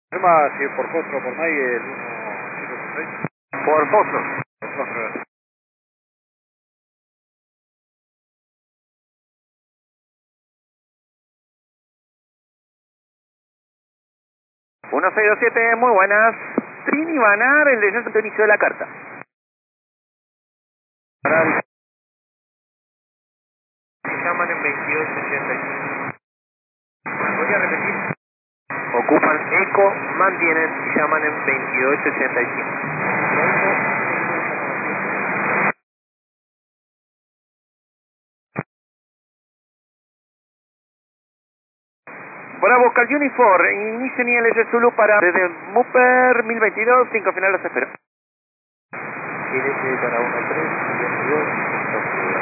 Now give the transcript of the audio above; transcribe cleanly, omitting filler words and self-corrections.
Tema si por Costro o por May el 1536. Por Fostro. Por Costro. 1627, muy buenas. Trini Banar, el descenso de inicio de la carta. Llaman en 2885. ¿Voy a repetir? Ocupan eco, mantienen y llaman en 2885. Bravo, Cal Unifor, inicio niveles de Zulu para desde Muper 1022, 5 finales espero. Silencio para 13, 22,